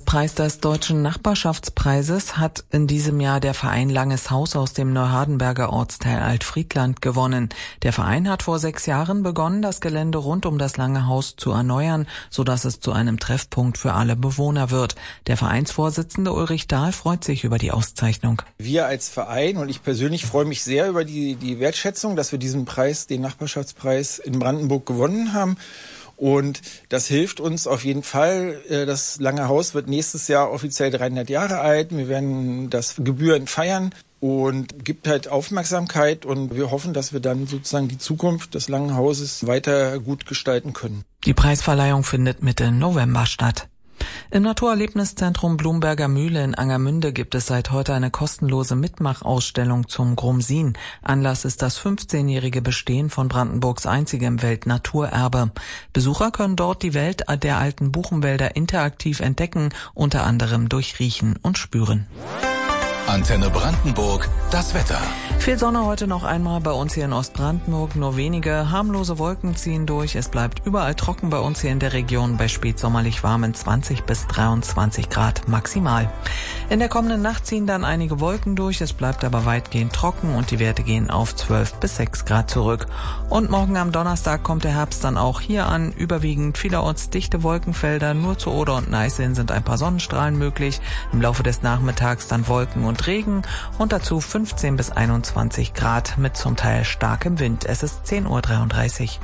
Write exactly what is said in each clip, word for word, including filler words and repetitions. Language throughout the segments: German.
Preis des Deutschen Nachbarschaftspreises hat in diesem Jahr der Verein Langes Haus aus dem Neuhardenberger Ortsteil Altfriedland gewonnen. Der Verein hat vor sechs Jahren begonnen, das Gelände rund um das Lange Haus zu erneuern, sodass es zu einem Treffpunkt für alle Bewohner wird. Der Vereinsvorsitzende Ulrich Dahl freut sich über die Auszeichnung. Wir als Verein und ich persönlich freue mich sehr über die, die Wertschätzung, dass wir diesen Preis, den Nachbarschaftspreis in Brandenburg gewonnen haben. Und das hilft uns auf jeden Fall. Das Lange Haus wird nächstes Jahr offiziell dreihundert Jahre alt. Wir werden das gebührend feiern und gibt halt Aufmerksamkeit. Und wir hoffen, dass wir dann sozusagen die Zukunft des Langen Hauses weiter gut gestalten können. Die Preisverleihung findet Mitte November statt. Im Naturerlebniszentrum Blumberger Mühle in Angermünde gibt es seit heute eine kostenlose Mitmachausstellung zum Grumsin. Anlass ist das fünfzehnjährige Bestehen von Brandenburgs einzigem Weltnaturerbe. Besucher können dort die Welt der alten Buchenwälder interaktiv entdecken, unter anderem durch Riechen und Spüren. Antenne Brandenburg, das Wetter. Viel Sonne heute noch einmal bei uns hier in Ostbrandenburg, nur wenige harmlose Wolken ziehen durch. Es bleibt überall trocken bei uns hier in der Region, bei spätsommerlich warmen zwanzig bis dreiundzwanzig Grad maximal. In der kommenden Nacht ziehen dann einige Wolken durch, es bleibt aber weitgehend trocken und die Werte gehen auf zwölf bis sechs Grad zurück. Und morgen am Donnerstag kommt der Herbst dann auch hier an, überwiegend vielerorts dichte Wolkenfelder, nur zu Oder und Neißeln sind ein paar Sonnenstrahlen möglich. Im Laufe des Nachmittags dann Wolken und Regen und dazu fünfzehn bis einundzwanzig Grad mit zum Teil starkem Wind. Es ist zehn Uhr dreiunddreißig.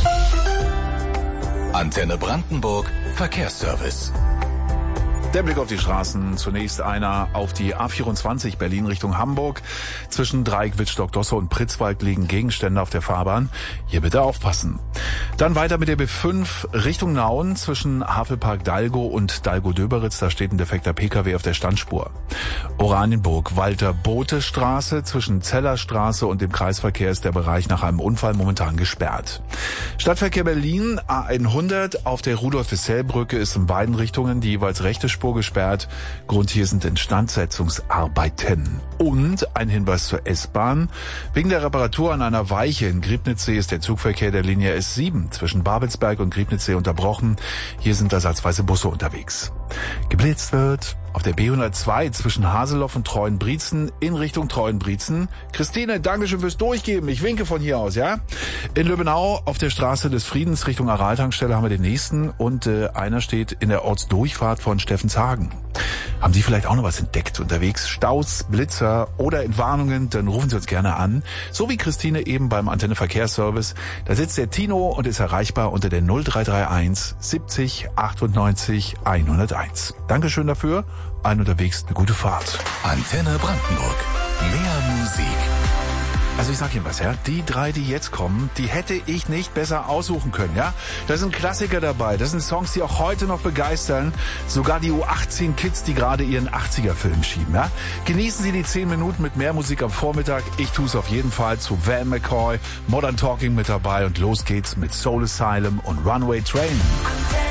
Antenne Brandenburg, Verkehrsservice. Der Blick auf die Straßen. Zunächst einer auf die A vierundzwanzig Berlin Richtung Hamburg. Zwischen Dreieck, Wittstock, Dosse und Pritzwalk liegen Gegenstände auf der Fahrbahn. Hier bitte aufpassen. Dann weiter mit der B fünf Richtung Nauen zwischen Havelpark Dalgo und Dalgo-Döberitz. Da steht ein defekter Pkw auf der Standspur. Oranienburg, Walter-Bote-Straße zwischen Zellerstraße und dem Kreisverkehr ist der Bereich nach einem Unfall momentan gesperrt. Stadtverkehr Berlin, A hundert auf der Rudolf-Wissell-Brücke ist in beiden Richtungen die jeweils rechte Spur gesperrt. Grund hier sind Instandsetzungsarbeiten. Und ein Hinweis zur S-Bahn. Wegen der Reparatur an einer Weiche in Griebnitzsee ist der Zugverkehr der Linie S sieben zwischen Babelsberg und Griebnitzsee unterbrochen. Hier sind ersatzweise Busse unterwegs. Geblitzt wird auf der B hundertzwei zwischen Haseloff und Treuenbrietzen in Richtung Treuenbrietzen. Christine, Dankeschön fürs Durchgeben. Ich winke von hier aus, ja? In Löbenau auf der Straße des Friedens Richtung Araltankstelle haben wir den nächsten und äh, einer steht in der Ortsdurchfahrt von Steffenshagen. Haben Sie vielleicht auch noch was entdeckt unterwegs? Staus, Blitzer oder Entwarnungen? Dann rufen Sie uns gerne an. So wie Christine eben beim Antenne Verkehrsservice. Da sitzt der Tino und ist erreichbar unter der null drei drei eins siebzig achtundneunzig hunderteins. Dankeschön dafür. Ein unterwegs eine gute Fahrt. Antenne Brandenburg. Mehr Musik. Also ich sag Ihnen was, ja, die drei, die jetzt kommen, die hätte ich nicht besser aussuchen können, ja. Da sind Klassiker dabei, das sind Songs, die auch heute noch begeistern, sogar die U achtzehn Kids, die gerade ihren achtziger-Film schieben, ja. Genießen Sie die zehn Minuten mit mehr Musik am Vormittag, ich tue es auf jeden Fall zu Van McCoy, Modern Talking mit dabei und los geht's mit Soul Asylum und Runaway Train.